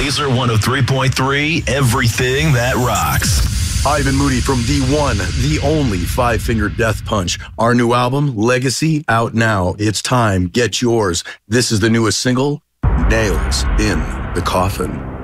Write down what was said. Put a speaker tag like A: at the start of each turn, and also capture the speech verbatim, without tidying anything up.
A: Laser one oh three point three, everything that rocks.
B: Ivan Moody from the one, the only Five Finger Death Punch. Our new album, Legacy, out now. It's time. Get yours. This is the newest single, Nails in the Coffin.